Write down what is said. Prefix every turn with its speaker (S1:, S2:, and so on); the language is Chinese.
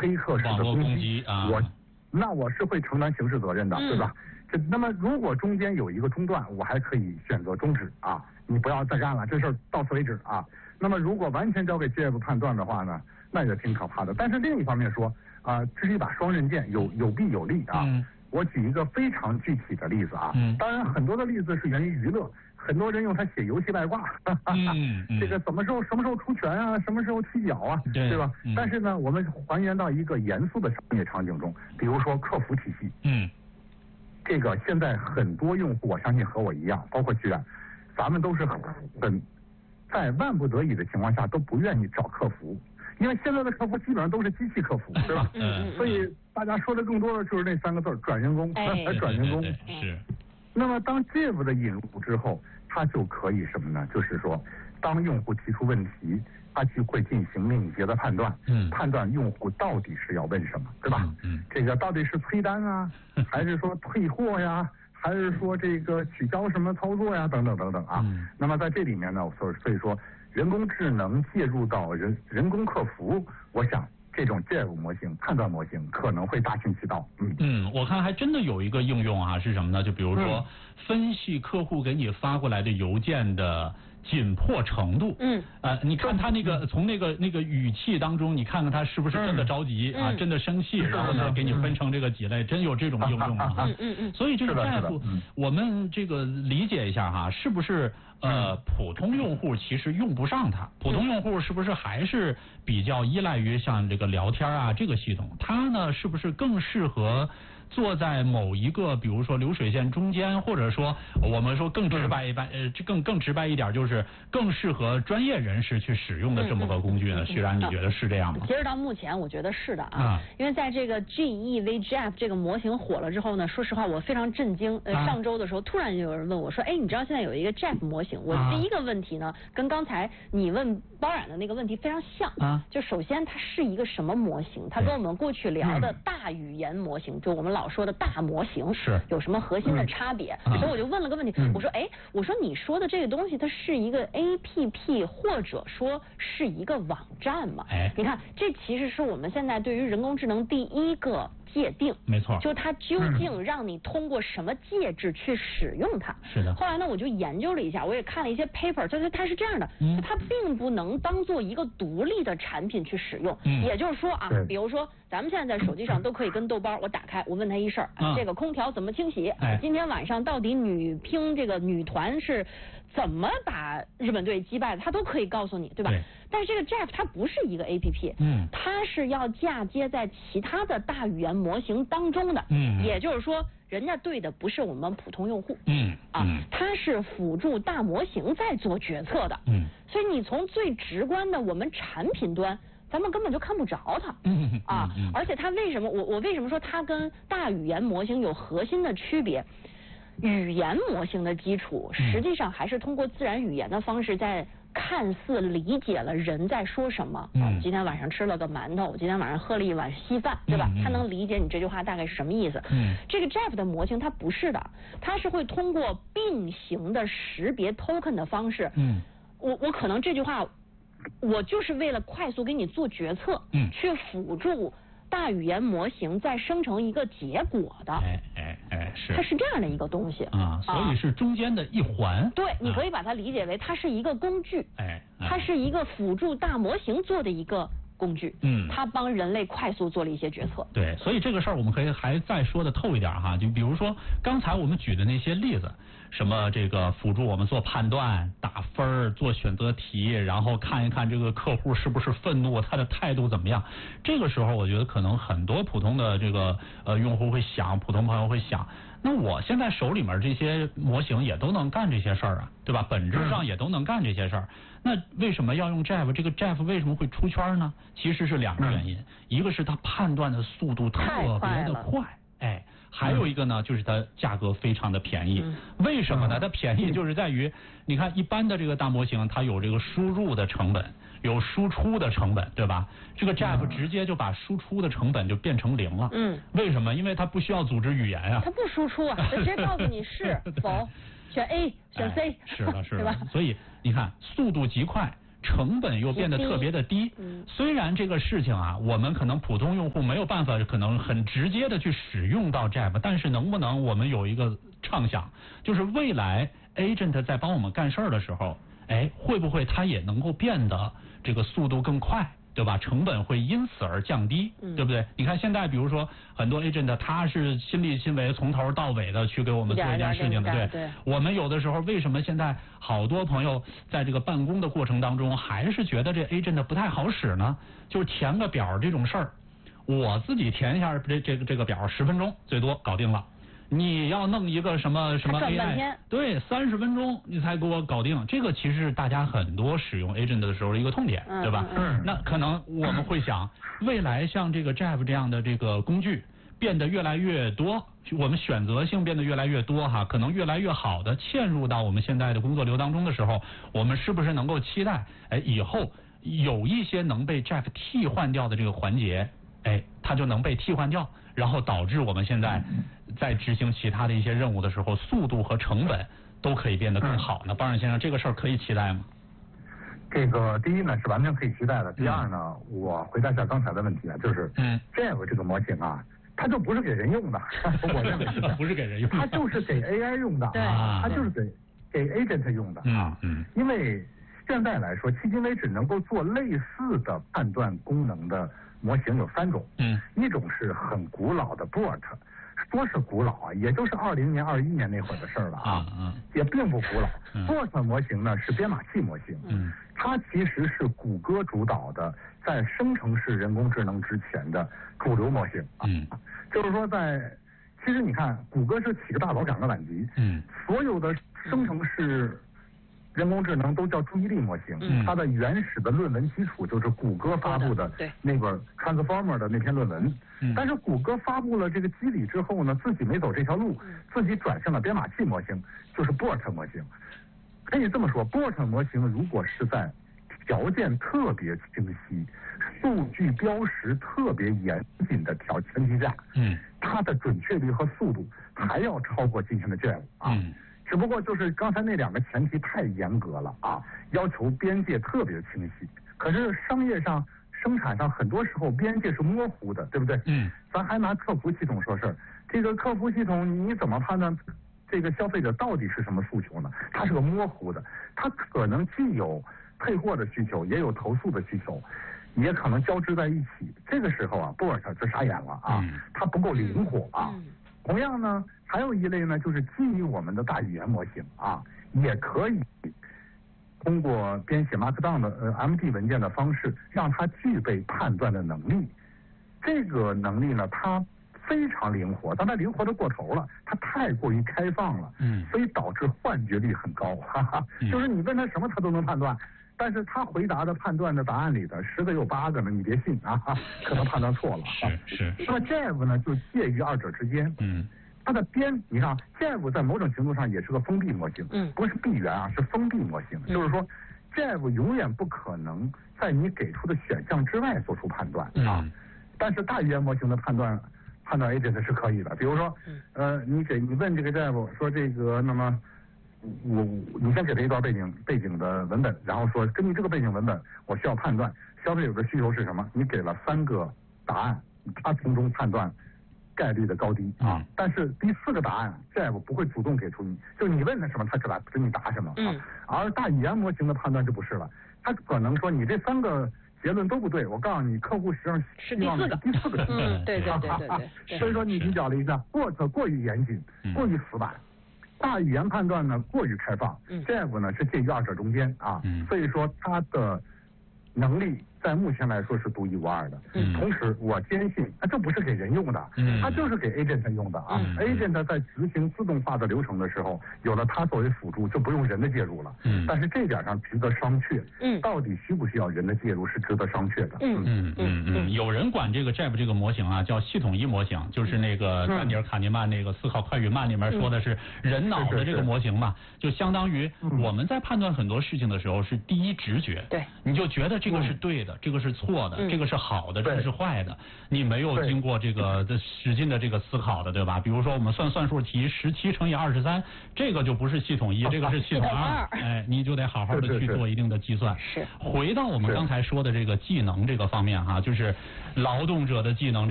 S1: 黑客式的攻击啊，我是会承担刑事责任的，对吧？那么如果中间有一个中断，我还可以选择终止啊，你不要再干了，这事儿到此为止啊。那么如果完全交给 Jeff 判断的话呢，那也挺可怕的。但是另一方面说啊，这是一把双刃剑，有弊有利啊。我举一个非常具体的例子啊，当然很多的例子是源于娱乐，很多人用它写游戏外挂，这个什么时候出拳啊，什么时候踢脚啊，对吧？但是呢，我们还原到一个严肃的商业场景中，比如说客服体系，这个现在很多用户，我相信和我一样，包括居然，咱们都是在万不得已的情况下都不愿意找客服，因为现在的客服基本上都是机器客服，对吧？所以大家说的更多的就是那3个字：转人工，转人工。
S2: 是。
S1: 那么当 Jeff 的引入之后，它就可以什么呢？就是说，当用户提出问题，它就会进行敏捷的判断，判断用户到底是要问什么，对吧？这个到底是催单啊，还是说退货呀，还是说这个取消什么操作呀，等等等等啊。那么在这里面呢，所以说人工智能介入到人工客服，我想这种 Jeff 模型、判断模型可能会大行其道。
S2: 我看还真的有一个应用啊，是什么呢？就比如说分析客户给你发过来的邮件的紧迫程度。你看他那个从那个语气当中，你看看他是不是真的着急啊，真的生气，然后呢给你分成这个几类，真有这种应用啊。所以这个 Jeff，我们这个理解一下哈，是不是普通用户其实用不上它？普通用户是不是还是比较依赖于像这个聊天啊这个系统？它呢是不是更适合坐在某一个，比如说流水线中间，或者说我们说更直白更直白一点，就是更适合专业人士去使用的这么个工具呢？徐然，你觉得是这样吗？
S3: 其实到目前我觉得是的啊，因为在这个 GEV Jeff 这个模型火了之后呢，说实话我非常震惊。上周的时候突然就有人问我说，你知道现在有一个 Jeff 模型？我第一个问题呢，跟刚才你问包冉的那个问题非常像就首先它是一个什么模型？它跟我们过去聊的大语言模型，就我们老说的大模型是有什么核心的差别？所以我就问了个问题，我说你说的这个东西它是一个 APP 或者说是一个网站吗？你看这其实是我们现在对于人工智能第一个界定，
S2: 没错，
S3: 就它究竟让你通过什么介质去使用它。
S2: 是的。
S3: 后来呢，我就研究了一下，我也看了一些 paper， 就是它是这样的，它并不能当做一个独立的产品去使用。也就是说啊，比如说咱们现在在手机上都可以跟豆包，我打开，我问他一事儿，这个空调怎么清洗？今天晚上到底这个女团是怎么把日本队击败的，他都可以告诉你，对吧？但是这个 Jeff 它不是一个 APP，它是要嫁接在其他的大语言模型当中的，也就是说，人家对的不是我们普通用户，它是辅助大模型在做决策的，所以你从最直观的我们产品端，咱们根本就看不着它，而且它为什么我为什么说它跟大语言模型有核心的区别？语言模型的基础实际上还是通过自然语言的方式在看似理解了人在说什么。今天晚上吃了个馒头，我今天晚上喝了一碗稀饭，对吧？他能理解你这句话大概是什么意思。这个 Jeff 的模型它不是的，它是会通过并行的识别 token 的方式。我可能这句话我就是为了快速给你做决策，去辅助大语言模型再生成一个结果的，是，它是这样的一个东西
S2: 所以是中间的一环。
S3: 对，你可以把它理解为它是一个工具，它是一个辅助大模型做的一个工具，它帮人类快速做了一些决策。
S2: 对，所以这个事儿我们可以还再说的透一点哈，就比如说刚才我们举的那些例子，什么这个辅助我们做判断、打分、做选择题，然后看一看这个客户是不是愤怒，他的态度怎么样。这个时候我觉得可能很多普通的这个用户会想，普通朋友会想，那我现在手里面这些模型也都能干这些事儿啊，对吧？本质上也都能干这些事儿。那为什么要用 Jeff？ 这个 Jeff 为什么会出圈呢？其实是2个原因，一个是它判断的速度特别的快，还有一个呢，就是它价格非常的便宜。为什么呢？它便宜就是在于，你看一般的这个大模型，它有这个输入的成本，有输出的成本，对吧？这个 Jeff 直接就把输出的成本就变成0了。为什么？因为它不需要组织语言啊。
S3: 它不输出啊，它直接告诉你是否选 A 选 C。
S2: 是的，是的。所以你看，速度极快。 成本又变得特别的低。虽然这个事情啊，我们可能普通用户没有办法可能很直接的去使用到 Jab， 但是能不能我们有一个畅想，就是未来 agent 在帮我们干事儿的时候，会不会它也能够变得这个速度更快？对吧？成本会因此而降低，对不对？你看现在，比如说很多 agent 他是亲力亲为，从头到尾的去给我们做一件事情的，对。我们有的时候为什么现在好多朋友在这个办公的过程当中，还是觉得这 agent 不太好使呢？就是填个表这种事儿，我自己填一下这个表，10分钟最多搞定了。你要弄一个什么 AI， 对，30分钟你才给我搞定，这个其实是大家很多使用 agent 的时候的一个痛点，对吧？那可能我们会想，未来像这个 Jab 这样的这个工具变得越来越多，我们选择性变得越来越多哈，可能越来越好的嵌入到我们现在的工作流当中的时候，我们是不是能够期待，以后有一些能被 Jab 替换掉的这个环节，它就能被替换掉，然后导致我们现在在执行其他的一些任务的时候，速度和成本都可以变得更好呢？邦冉先生，这个事儿可以期待吗？
S1: 这个第一呢是完全可以期待的。第二呢，我回答一下刚才的问题啊，就是Jab 这个模型啊，它就不是给人用的，我认为
S2: 不是给人用的，
S1: 它就是给 AI 用的，它就是给 agent 用的啊。因为现在来说，迄今为止能够做类似的判断功能的模型有3种，一种是很古老的 BERT， 说是古老啊，也就是20年、21年那会儿的事儿了啊，也并不古老。BERT 模型呢是编码器模型，它其实是谷歌主导的，在生成式人工智能之前的主流模型啊，就是说其实你看，谷歌是起个大早赶个晚集，所有的生成式人工智能都叫注意力模型，它的原始的论文基础就是谷歌发布的那本 Transformer 的那篇论文。但是谷歌发布了这个机理之后呢，自己没走这条路，自己转向了编码器模型，就是 BERT 模型。可以这么说 ，BERT 模型如果是在条件特别清晰、数据标识特别严谨的前提下，它的准确率和速度还要超过今天的 Jab 啊。只不过就是刚才那2个前提太严格了啊，要求边界特别清晰。可是商业上、生产上很多时候边界是模糊的，对不对？咱还拿客服系统说事儿，这个客服系统你怎么判断这个消费者到底是什么诉求呢？它是个模糊的，它可能既有退货的需求，也有投诉的需求，也可能交织在一起。这个时候啊 ，BERT 就傻眼了啊，它不够灵活啊。同样呢，还有一类呢，就是基于我们的大语言模型啊，也可以通过编写 Markdown 的MD 文件的方式，让它具备判断的能力。这个能力呢，它非常灵活，但它灵活的过头了，它太过于开放了，所以导致幻觉率很高，就是你问他什么他都能判断，但是他回答的判断的答案里的10个有8个呢，你别信啊，可能判断错了。
S2: 是。
S1: 那么 Jab 呢，就介于2者之间。它的你看 Jab 在某种程度上也是个封闭模型，不是闭源啊，是封闭模型。就是说 Jab 永远不可能在你给出的选项之外做出判断啊。但是大语言模型的判断 agent 是可以的。比如说，你问这个 Jab 说这个，那么你先给他一段背景的文本，然后说根据这个背景文本，我需要判断消费者的需求是什么。你给了3个答案，他从中判断概率的高低啊。但是第4个答案 Jab 不会主动给出你，就你问他什么，他给你答什么啊。而大语言模型的判断就不是了，他可能说你这3个结论都不对，我告诉你，客户实际上
S3: 是第4个。
S1: 对。所以说你比较了一下 ，BERT 过于严谨，过于死板。大语言判断呢过于开放，Jab 呢是介于2者中间啊，所以说它的能力在目前来说是独一无二的。同时我坚信，这不是给人用的，它就是给 agent 用的啊。agent 在执行自动化的流程的时候，有了它作为辅助，就不用人的介入了。但是这点上值得商榷。到底需不需要人的介入是值得商榷的。
S2: 有人管这个 Jab 这个模型啊叫系统1模型，就是那个丹尼尔·卡尼曼那个《思考快与慢》里面说的是人脑的这个模型嘛，就相当于我们在判断很多事情的时候是第一直觉，对，你就觉得这个是对的。 的，这个是错的，这个是好的，这个是坏的，你没有经过这个使劲的这个思考的，对吧？比如说我们算数题，17乘以23，这个就不是系统1，这个是系统2，哎，你就得好好的去做一定的计算。
S3: 是。
S2: 回到我们刚才说的这个技能这个方面哈，就是劳动者的技能